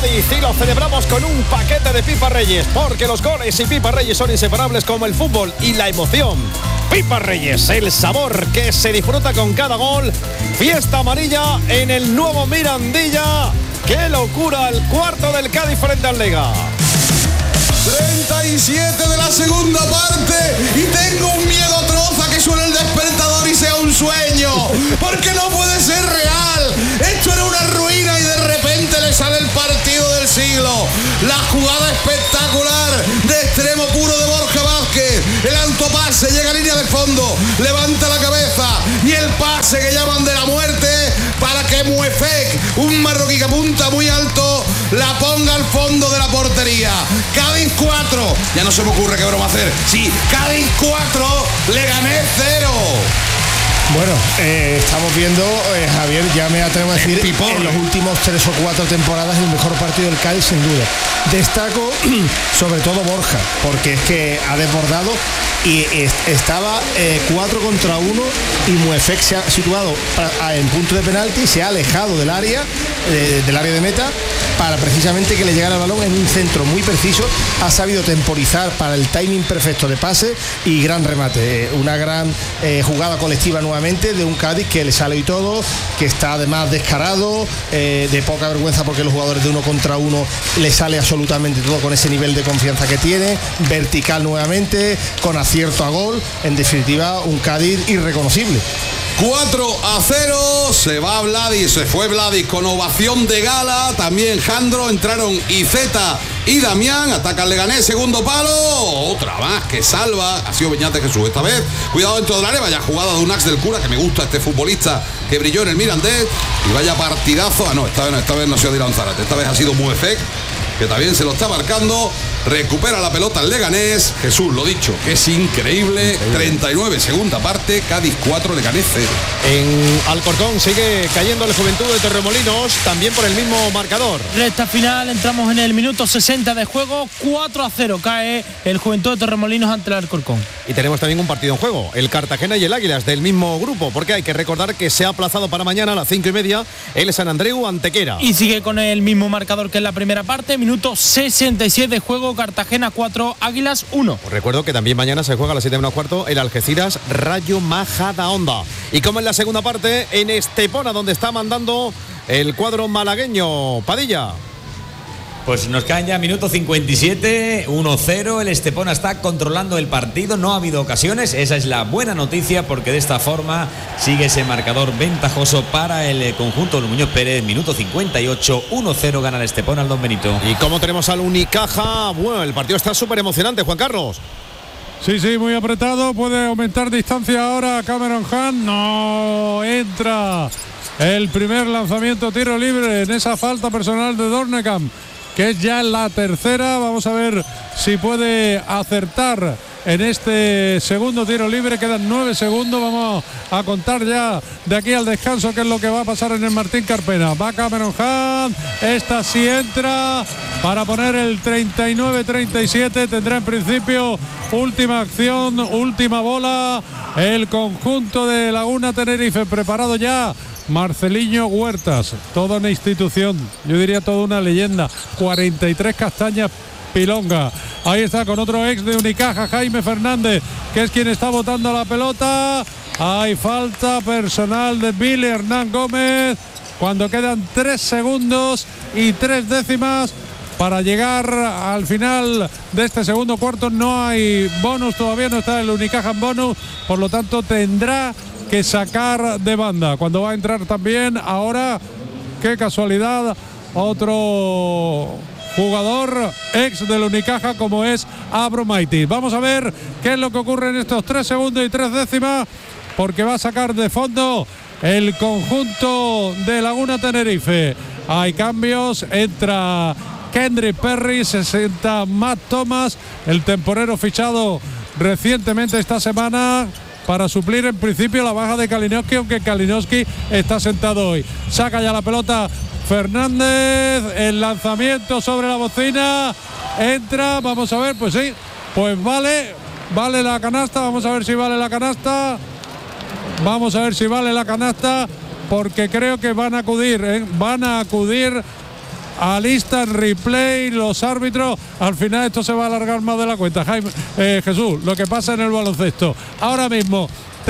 Cádiz y lo celebramos con un paquete de Pipa Reyes, porque los goles y Pipa Reyes son inseparables como el fútbol y la emoción. Pipa Reyes, el sabor que se disfruta con cada gol. Fiesta amarilla en el nuevo Mirandilla. ¡Qué locura! El cuarto del Cádiz frente al Lega. 37 de la segunda parte y tengo un miedo atroz a que suene el despertador y sea un sueño, porque no puede ser real. Esto era una ruina y de repente le sale el partido del siglo. La jugada espectacular de extremo puro de Borja Vázquez, el alto pase, llega a línea de fondo, levanta la cabeza y el pase que llaman de la muerte para que Muefek, un marroquí que apunta muy alto, la ponga al fondo de la portería. Cádiz 4, ya no se me ocurre qué broma hacer. Sí, Cádiz 4, Leganés 0. Bueno, estamos viendo, Javier, ya me atrevo a decir, en los últimos 3 o 4 temporadas el mejor partido del Cádiz, sin duda. Destaco sobre todo Borja, porque es que ha desbordado y estaba 4 contra 1 y Muefek se ha situado en punto de penalti, se ha alejado del área de meta para precisamente que le llegara el balón en un centro muy preciso. Ha sabido temporizar para el timing perfecto de pase y gran remate. Una gran jugada colectiva nuevamente de un Cádiz que le sale y todo, que está además descarado, de poca vergüenza, porque los jugadores de 1 contra 1 le sale absolutamente todo con ese nivel de confianza que tiene, vertical nuevamente, con acierto a gol. En definitiva, un Cádiz irreconocible. 4-0, se va Vladi, se fue Vladi con ovación de gala, también Jandro, entraron Iceta y Damián, ataca el Leganés, segundo palo, otra más que salva, ha sido Beñate Jesús esta vez, cuidado dentro del área, vaya jugada de un Ax del Cura, que me gusta este futbolista que brilló en el Mirandés, y vaya partidazo, esta vez no ha sido Dylan Zárate, esta vez ha sido Muefek, que también se lo está marcando, recupera la pelota el Leganés. Jesús, lo dicho, que es increíble. 39, segunda parte, Cádiz 4, Leganés 0. En Alcorcón sigue cayendo el Juventud de Torremolinos, también por el mismo marcador. Recta final, entramos en el minuto 60 de juego, 4-0 cae el Juventud de Torremolinos ante el Alcorcón. Y tenemos también un partido en juego, el Cartagena y el Águilas del mismo grupo, porque hay que recordar que se ha aplazado para mañana a las 5:30 el San Andreu Antequera. Y sigue con el mismo marcador que en la primera parte, minuto 67 de juego, Cartagena 4, Águilas 1. Os recuerdo que también mañana se juega a las 7:15 el Algeciras Rayo Majadahonda. Y como en la segunda parte, en Estepona, donde está mandando el cuadro malagueño, Padilla. Pues nos caen ya minuto 57, 1-0, el Estepona está controlando el partido, no ha habido ocasiones, esa es la buena noticia, porque de esta forma sigue ese marcador ventajoso para el conjunto de Muñoz Pérez. Minuto 58, 1-0 gana el Estepona al Don Benito. Y como tenemos al Unicaja, bueno, el partido está súper emocionante, Juan Carlos. Sí, muy apretado, puede aumentar distancia ahora Cameron Hunt, no entra el primer lanzamiento tiro libre en esa falta personal de Dornekamp, que es ya la tercera. Vamos a ver si puede acertar en este segundo tiro libre. Quedan 9 segundos. Vamos a contar ya de aquí al descanso qué es lo que va a pasar en el Martín Carpena. Va Cameron Hunt. Esta sí entra para poner el 39-37. Tendrá en principio última acción, última bola. El conjunto de Laguna Tenerife preparado ya. Marceliño Huertas, toda una institución, yo diría toda una leyenda. 43 castañas Pilonga. Ahí está con otro ex de Unicaja, Jaime Fernández, que es quien está botando la pelota. Hay falta personal de Billy Hernán Gómez cuando quedan 3 segundos y 3 décimas para llegar al final de este segundo cuarto. No hay bonus, todavía no está el Unicaja en bonus, por lo tanto tendrá que sacar de banda. Cuando va a entrar también ahora, qué casualidad, otro jugador ex del Unicaja como es Abromaitis. Vamos a ver qué es lo que ocurre en estos 3 segundos y 3 décimas, porque va a sacar de fondo el conjunto de Laguna Tenerife. Hay cambios, entra Kendrick Perry, se sienta Matt Thomas, el temporero fichado recientemente esta semana para suplir en principio la baja de Kalinowski, aunque Kalinowski está sentado hoy. Saca ya la pelota Fernández, el lanzamiento sobre la bocina, entra, vamos a ver, pues sí, pues vale la canasta, vamos a ver si vale la canasta, porque creo que van a acudir alistan replay los árbitros. Al final esto se va a alargar más de la cuenta. Jaime, Jesús, lo que pasa en el baloncesto. Ahora mismo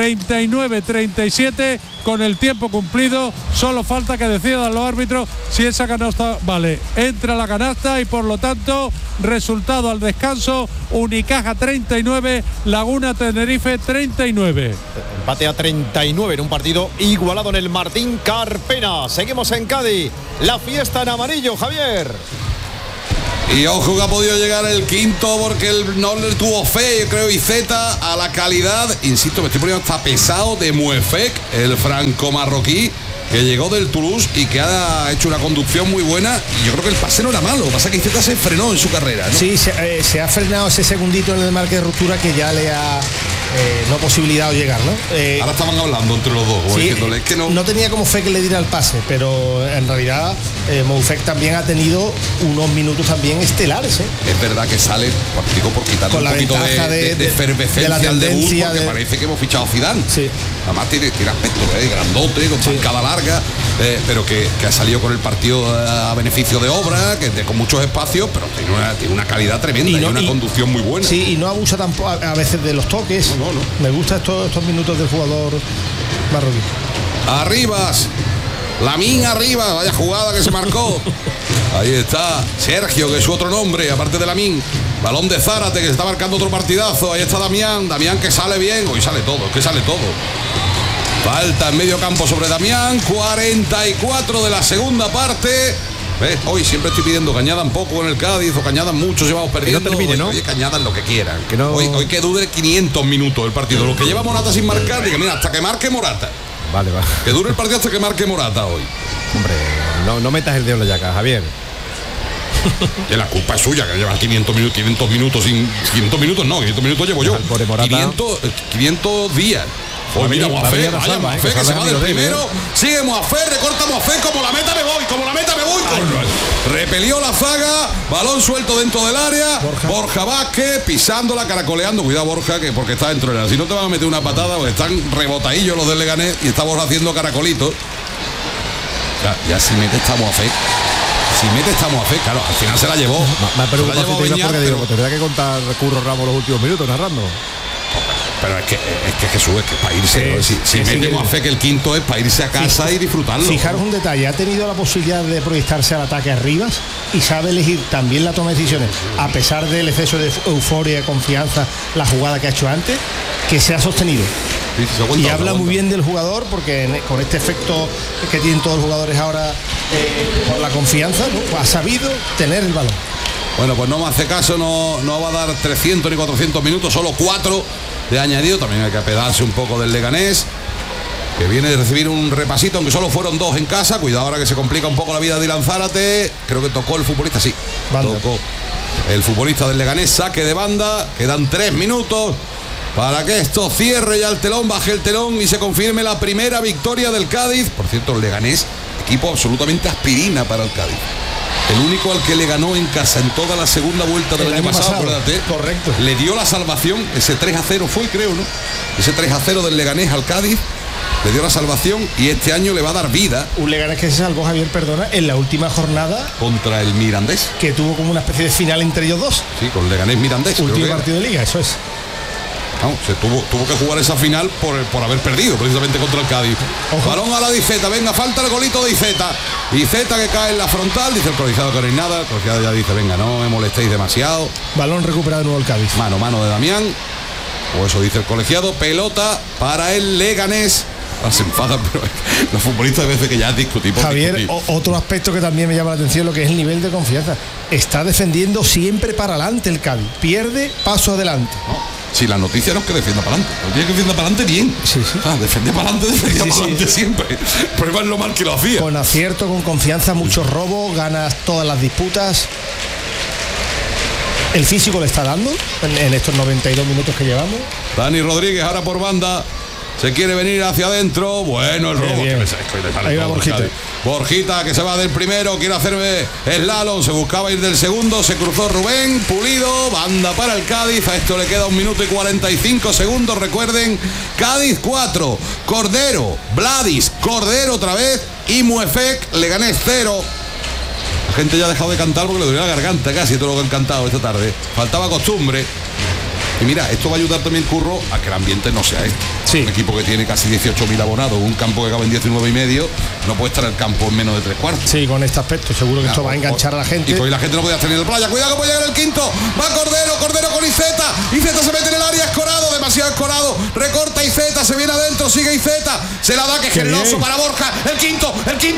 39-37 con el tiempo cumplido, solo falta que decidan los árbitros si esa canasta vale. Entra la canasta y por lo tanto resultado al descanso: Unicaja 39, Laguna Tenerife 39. Empate a 39 en un partido igualado en el Martín Carpena. Seguimos en Cádiz, la fiesta en amarillo, Javier. Y ojo que ha podido llegar el quinto porque no le tuvo fe, yo creo, Iceta, a la calidad, insisto, me estoy poniendo hasta pesado, de Mouefek, el franco-marroquí, que llegó del Toulouse y que ha hecho una conducción muy buena. Y yo creo que el pase no era malo, lo que pasa es que Iceta se frenó en su carrera, ¿no? Sí, se ha frenado ese segundito en el marque de ruptura que ya le ha no posibilidad de llegar, ¿no? Ahora estaban hablando entre los dos, sí, diciéndole que no tenía como fe que le diera el pase, pero en realidad Mouefek también ha tenido unos minutos también estelares, ¿eh? Es verdad que sale, digo, por quitarle con un la poquito de efervescencia de la al debut, tendencia porque parece que hemos fichado a Zidane. Sí. Además tiene aspecto grandote, con zancada larga, pero que ha salido con el partido a beneficio de obra, con muchos espacios, pero tiene una calidad tremenda y una conducción muy buena. Sí, y no abusa tampoco a veces de los toques. No. Me gustan estos minutos del jugador marroquí. Arribas, Lamine Arribas, vaya jugada que se marcó. Ahí está Sergio, que es su otro nombre, aparte de Lamine. Balón de Zárate, que se está marcando otro partidazo. Ahí está Damián que sale bien. Hoy sale todo, sale todo. Falta en medio campo sobre Damián. 44 de la segunda parte. ¿Ves? Hoy siempre estoy pidiendo que añadan poco en el Cádiz o que añadan mucho, llevamos perdiendo. Que no termine, ¿no? Oye, que añadan lo que quieran. Que no... hoy que dure 500 minutos el partido. Lo que lleva Morata sin marcar, diga, mira, hasta que marque Morata. Vale. Que dure el partido hasta que marque Morata hoy. Hombre, no metas el dedo en la llaga, Javier. Que la culpa es suya, que lleva 500 minutos sin 500 minutos no, 500 minutos llevo yo. 500 días. Pues mira, Mouefek, que se va del primero, sigue Mouefek, recorta Mouefek, como la meta me voy. Repelió la zaga, balón suelto dentro del área, Borja Vázquez pisándola, caracoleando, cuidado Borja, que porque está dentro del área, si no te van a meter una patada, porque están rebotadillos los del Leganés y está Borja haciendo caracolitos. Ya si mete esta Mouefek. Claro, al final se la llevó. Me ha preocupado porque digo, tendrá que contar Curro Ramos los últimos minutos narrando. Pero es que Jesús, es que para irse, si mete Mouefek el quinto es para irse a casa y disfrutarlo. Fijaros un detalle, ha tenido la posibilidad de proyectarse al ataque arriba y sabe elegir también la toma de decisiones, a pesar del exceso de euforia, confianza, la jugada que ha hecho antes, que se ha sostenido. Y habla muy bien del jugador, porque con este efecto que tienen todos los jugadores ahora, por la confianza, ¿no? Ha sabido tener el balón. Bueno, pues no me hace caso, no va a dar 300 ni 400 minutos, solo 4 de añadido. También hay que apedarse un poco del Leganés, que viene de recibir un repasito, aunque solo fueron 2 en casa. Cuidado ahora que se complica un poco la vida de Dylan Zárate. Creo que tocó el futbolista, sí. Banda. Tocó el futbolista del Leganés, saque de banda. Quedan 3 minutos para que esto cierre ya el telón, baje el telón y se confirme la primera victoria del Cádiz. Por cierto, el Leganés, equipo absolutamente aspirina para el Cádiz. El único al que le ganó en casa en toda la segunda vuelta del año pasado, acuérdate. Correcto. Le dio la salvación, ese 3-0 fue, creo, ¿no? Ese 3-0 del Leganés al Cádiz le dio la salvación y este año le va a dar vida. Un Leganés que se salvó, Javier, perdona, en la última jornada contra el Mirandés, que tuvo como una especie de final entre ellos dos. Sí, con Leganés Mirandés. Último partido de liga, eso es. No, se tuvo que jugar esa final por haber perdido precisamente contra el Cádiz. Ojo. Balón a la de Iceta, venga, falta el golito de Iceta. Iceta que cae en la frontal, dice el colegiado que no hay nada. El colegiado ya dice, venga, no me molestéis demasiado. Balón recuperado de nuevo el Cádiz. Mano de Damián, o eso dice el colegiado. Pelota para el Leganés. Se enfadan, pero los futbolistas de veces que ya discutimos. Javier, otro aspecto que también me llama la atención, lo que es el nivel de confianza. Está defendiendo siempre para adelante el Cádiz. Pierde, paso adelante. No. Si la noticia no es que defienda para adelante, no tiene que defender para adelante bien. Sí. Defender para adelante siempre. Prueba lo mal que lo hacía. Con acierto, con confianza, muchos robos, ganas todas las disputas. El físico le está dando en estos 92 minutos que llevamos. Dani Rodríguez ahora por banda. Se quiere venir hacia adentro. Bueno, el robo. Ahí va Borjita. Borjita que se va del primero. Quiere hacerme slalom. Se buscaba ir del segundo. Se cruzó Rubén. Pulido. Banda para el Cádiz. A esto le queda 1 minuto y 45 segundos. Recuerden, Cádiz 4. Cordero. Vladis. Cordero otra vez. Y Mouefek. Leganés 0. La gente ya ha dejado de cantar porque le dolía la garganta casi todo lo que han cantado esta tarde. Faltaba costumbre. Y mira, esto va a ayudar también, Curro, a que el ambiente no sea este. Sí. Un equipo que tiene casi 18.000 abonados, un campo que cabe en 19,5, no puede estar el campo en menos de 3/4. Sí, con este aspecto, seguro que esto va a enganchar a la gente. Y hoy la gente no podía hacer ni el playa. Cuidado que puede llegar el quinto. Va Cordero con Iceta. Iceta se mete en el área, Escorado, demasiado Escorado. Recorta Iceta, se viene adentro, sigue Iceta. Se la da, que es generoso para Borja. El quinto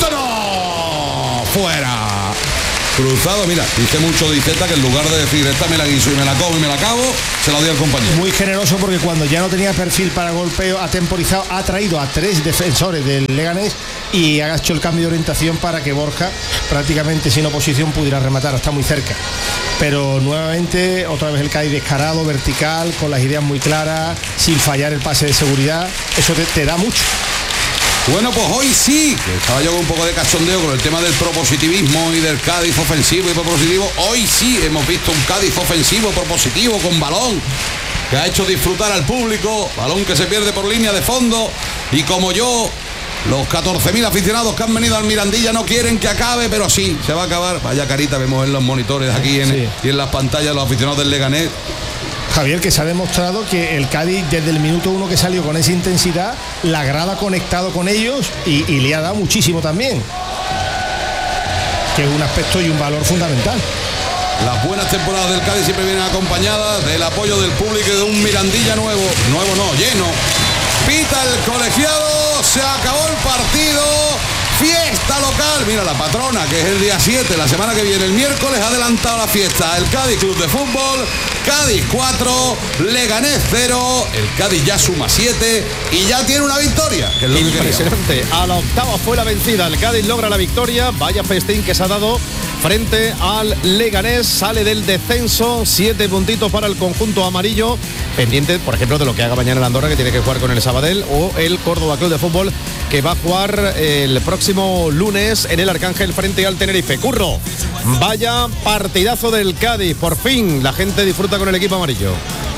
no. Fuera. Cruzado, mira, dice mucho de Iceta que en lugar de decir esta me la guiso y me la como y me la acabo, se la dio al compañero. Muy generoso porque cuando ya no tenía perfil para golpeo, ha temporizado, ha traído a 3 defensores del Leganés y ha hecho el cambio de orientación para que Borja, prácticamente sin oposición, pudiera rematar, está muy cerca. Pero nuevamente, otra vez el Cádiz descarado, vertical, con las ideas muy claras, sin fallar el pase de seguridad, eso te da mucho. Bueno, pues hoy sí, que estaba yo con un poco de cachondeo con el tema del propositivismo y del Cádiz ofensivo y propositivo. Hoy sí hemos visto un Cádiz ofensivo, propositivo, con balón, que ha hecho disfrutar al público, balón que se pierde por línea de fondo. Y como yo, los 14.000 aficionados que han venido al Mirandilla no quieren que acabe, pero sí, se va a acabar. Vaya carita vemos en los monitores aquí y en las pantallas los aficionados del Leganés. Javier, que se ha demostrado que el Cádiz desde el minuto 1 que salió con esa intensidad, la grada ha conectado con ellos y le ha dado muchísimo también, que es un aspecto y un valor fundamental. Las buenas temporadas del Cádiz siempre vienen acompañadas del apoyo del público y de un Mirandilla nuevo no, lleno. Pita el colegiado, se acabó el partido. Fiesta local, mira la patrona, que es el día 7, la semana que viene, el miércoles, ha adelantado la fiesta. El Cádiz Club de Fútbol, Cádiz 4, Leganés 0, el Cádiz ya suma 7 y ya tiene una victoria, que es lo que impresionante. A la octava fue la vencida, el Cádiz logra la victoria, vaya festín que se ha dado frente al Leganés, sale del descenso, 7 puntitos para el conjunto amarillo, pendiente, por ejemplo, de lo que haga mañana el Andorra, que tiene que jugar con el Sabadell, o el Córdoba Club de Fútbol, que va a jugar el próximo lunes en el Arcángel frente al Tenerife. Curro, vaya partidazo del Cádiz, por fin la gente disfruta con el equipo amarillo.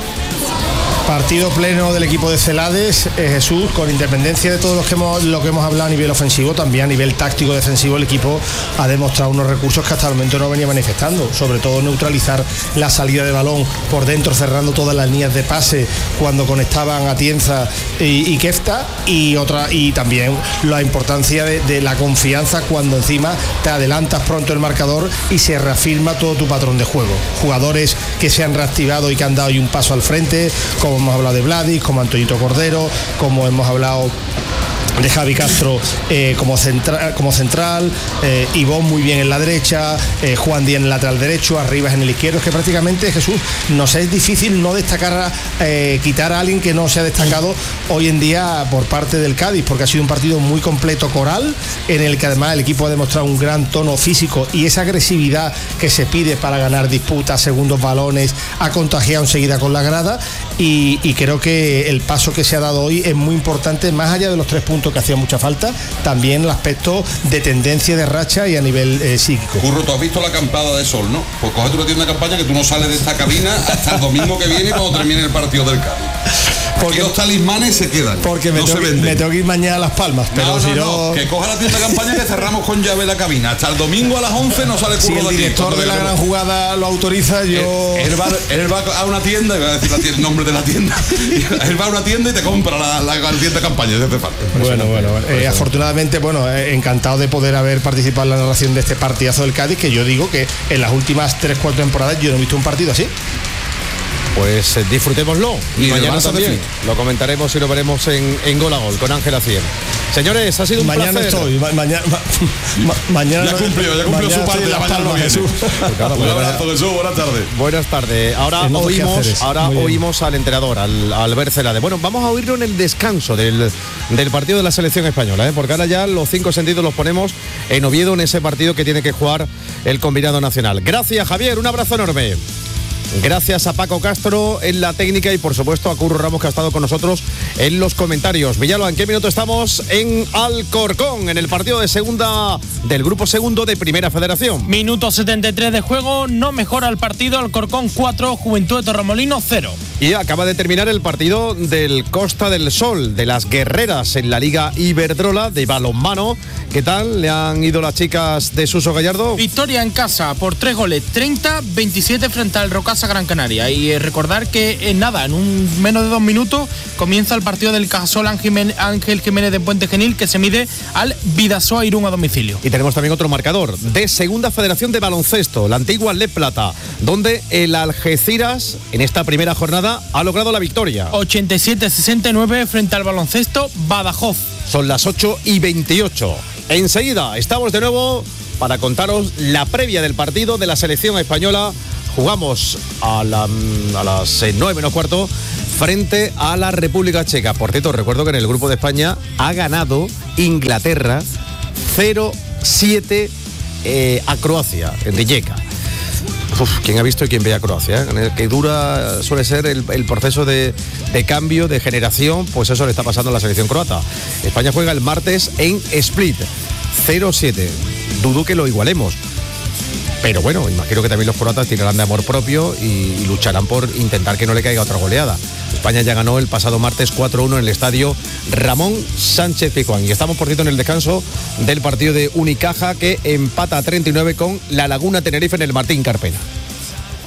Partido pleno del equipo de Celades, Jesús, con independencia de todo lo que hemos hablado a nivel ofensivo, también a nivel táctico defensivo el equipo ha demostrado unos recursos que hasta el momento no venía manifestando, sobre todo neutralizar la salida de balón por dentro, cerrando todas las líneas de pase cuando conectaban Atienza y Kefta, y también la importancia de la confianza cuando encima te adelantas pronto el marcador y se reafirma todo tu patrón de juego. Jugadores que se han reactivado y que han dado un paso al frente, como hemos hablado de Vladis, como Antoñito Cordero, como hemos hablado de Javi Castro como central, Ivón muy bien en la derecha, Juan Díaz en el lateral derecho, Arribas en el izquierdo. Es que prácticamente, Jesús, nos es difícil no destacar, quitar a alguien que no se ha destacado hoy en día por parte del Cádiz, porque ha sido un partido muy completo, coral, en el que además el equipo ha demostrado un gran tono físico y esa agresividad que se pide para ganar disputas, segundos balones, ha contagiado enseguida con la grada, y creo que el paso que se ha dado hoy es muy importante, más allá de los 3 puntos que hacía mucha falta, también el aspecto de tendencia de racha y a nivel psíquico. Curro, tú has visto la acampada de sol, ¿no? Pues cógete una tienda de campaña que tú no sales de esta cabina hasta el domingo que viene cuando termine el partido del Cádiz. Porque los talismanes se quedan. Porque me tengo que ir mañana a Las Palmas. Pero no, que coja la tienda de campaña, que cerramos con llave la cabina. Hasta el domingo a las 11 no sale Curro. Si el director de la gran jugada lo autoriza, yo... Él va a una tienda, y va a decir el nombre de la tienda. Él va a una tienda y te compra la tienda de campaña, si hace falta. Bueno. Afortunadamente, encantado de poder haber participado en la narración de este partidazo del Cádiz, que yo digo que en las últimas 3-4 temporadas yo no he visto un partido así. Pues disfrutémoslo. Y mañana también lo comentaremos y lo veremos en Gol a Gol con Ángel Acier. Señores, ha sido un mañana placer. Mañana ya cumplió su parte. La Palma, Jesús. Un abrazo, Jesús. Buenas tardes. Buenas tardes. Ahora oímos al entrenador, al Albert Celades. Bueno, vamos a oírlo en el descanso del partido de la selección española, porque ahora ya los 5 sentidos los ponemos en Oviedo, en ese partido que tiene que jugar el combinado nacional. Gracias, Javier. Un abrazo enorme. Gracias a Paco Castro en la técnica y por supuesto a Curro Ramos, que ha estado con nosotros en los comentarios. Villalba, ¿en qué minuto estamos? En Alcorcón, en el partido de segunda del grupo segundo de Primera Federación. Minuto 73 de juego, no mejora el partido. Alcorcón 4, Juventud de Torremolinos 0. Y acaba de terminar el partido del Costa del Sol, de las guerreras en la Liga Iberdrola de balonmano. ¿Qué tal le han ido las chicas de Suso Gallardo? Victoria en casa por 3 goles, 30-27 frente al Rocasa Gran Canaria. Y recordar que en menos de 2 minutos comienza el partido del Cajasol Ángel Jiménez de Puente Genil, que se mide al Bidasoa Irún a domicilio. Y tenemos también otro marcador de Segunda Federación de Baloncesto, la antigua Le Plata, donde el Algeciras en esta primera jornada ha logrado la victoria. 87-69 frente al Baloncesto Badajoz. Son las 8:28. Enseguida estamos de nuevo para contaros la previa del partido de la selección española. Jugamos a las 9:15 frente a la República Checa. Por cierto, recuerdo que en el grupo de España ha ganado Inglaterra 0-7 a Croacia, en Rijeka. ¿Quién ha visto y quién ve a Croacia? Que dura suele ser el proceso de cambio, de generación, pues eso le está pasando a la selección croata. España juega el martes en Split, 0-7. Dudo que lo igualemos. Pero bueno, imagino que también los croatas tirarán de amor propio y lucharán por intentar que no le caiga otra goleada. España ya ganó el pasado martes 4-1 en el estadio Ramón Sánchez Pizjuán. Y estamos, por cierto, en el descanso del partido de Unicaja, que empata a 39 con La Laguna Tenerife en el Martín Carpena.